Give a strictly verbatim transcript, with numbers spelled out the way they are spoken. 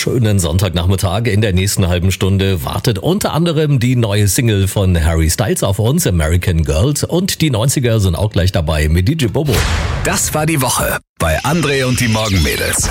schönen Sonntagnachmittag. In der nächsten halben Stunde wartet unter anderem die neue Single von Harry Styles auf uns, American Girls. Und die neunziger sind auch gleich dabei mit D J Bobo. Das war die Woche bei André und die Morgenmädels.